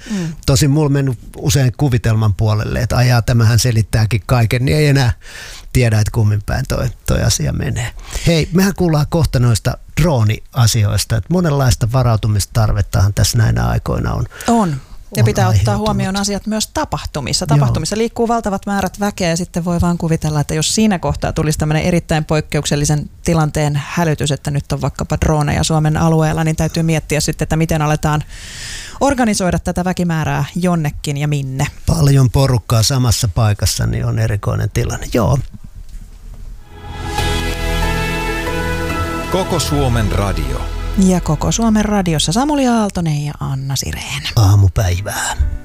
Tosin mulla on mennyt usein kuvitelman puolelle, että ajaa tämähän selittääkin kaiken, niin ei enää tiedä, että kummin päin toi asia menee. Hei, mehän kuullaan kohta noista drooni-asioista, että monenlaista varautumistarvettahan tässä näinä aikoina on. Ja pitää ottaa huomioon asiat myös tapahtumissa. Tapahtumissa liikkuu valtavat määrät väkeä ja sitten voi vaan kuvitella, että jos siinä kohtaa tulisi tämmöinen erittäin poikkeuksellisen tilanteen hälytys, että nyt on vaikkapa droneja Suomen alueella, niin täytyy miettiä sitten, että miten aletaan organisoida tätä väkimäärää jonnekin ja minne. Paljon porukkaa samassa paikassa, niin on erikoinen tilanne. Joo. Koko Suomen radio. Ja Koko Suomen radiossa Samuli Aaltonen ja Anna Sireen. Aamupäivää.